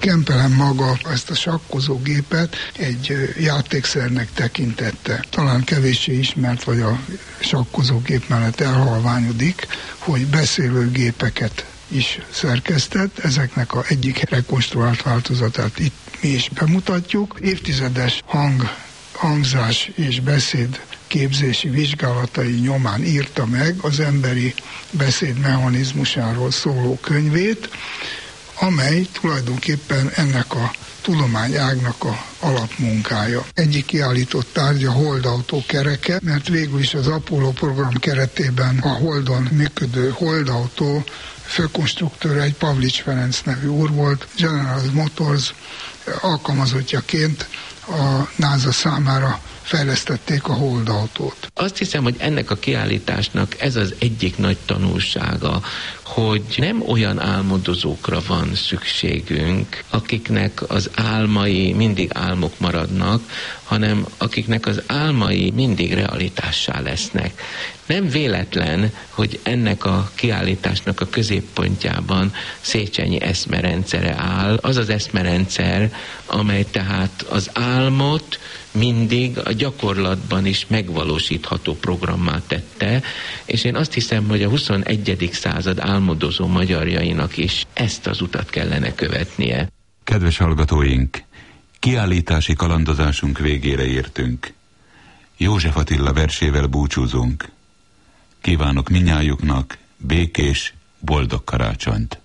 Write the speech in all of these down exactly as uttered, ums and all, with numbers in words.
Kempelen maga ezt a sakkozógépet egy játékszernek tekintette. Talán kevéssé ismert, vagy a sakkozógép mellett elhalványodik, hogy beszélőgépeket is szerkesztett. Ezeknek a egyik rekonstruált változatát itt mi is bemutatjuk. Évtizedes hang, hangzás és beszéd képzési vizsgálatai nyomán írta meg az emberi beszéd mechanizmusáról szóló könyvét, amely tulajdonképpen ennek a tudományágnak a alapmunkája. Egyik kiállított tárgya holdautó kereke, mert végül is az Apollo program keretében a Holdon működő holdautó főkonstruktőre egy Pavlics Ferenc nevű úr volt, General Motors alkalmazottjaként a NASA számára fejlesztették a holdautót. Azt hiszem, hogy ennek a kiállításnak ez az egyik nagy tanulsága, hogy nem olyan álmodozókra van szükségünk, akiknek az álmai mindig álmok maradnak, hanem akiknek az álmai mindig realitássá lesznek. Nem véletlen, hogy ennek a kiállításnak a középpontjában Széchenyi eszmerendszere áll. Az az eszmerendszer, amely tehát az álmot mindig a gyakorlatban is megvalósítható programmá tette, és én azt hiszem, hogy a huszonegyedik század álmodozó magyarjainak is ezt az utat kellene követnie. Kedves hallgatóink, kiállítási kalandozásunk végére értünk. József Attila versével búcsúzunk. Kívánok minnyájuknak békés, boldog karácsonyt.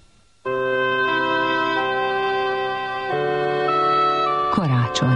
Karácsony.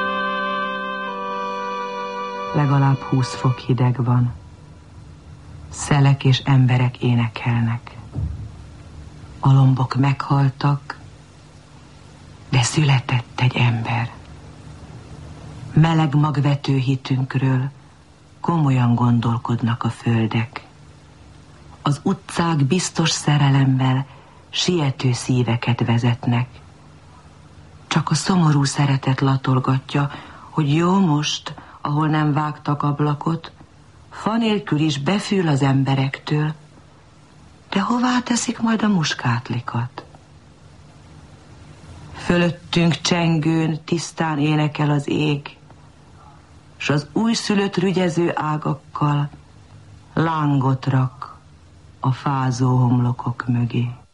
Legalább húsz fok hideg van. Szelek és emberek énekelnek. A lombok meghaltak, de született egy ember. Meleg magvető hitünkről komolyan gondolkodnak a földek. Az utcák biztos szerelemmel siető szíveket vezetnek. Csak a szomorú szeretet latolgatja, hogy jó most, ahol nem vágtak ablakot, fa nélkül is befül az emberektől, de hová teszik majd a muskátlikat? Fölöttünk csengőn tisztán énekel az ég, s az újszülött rügyező ágakkal lángot rak a fázó homlokok mögé.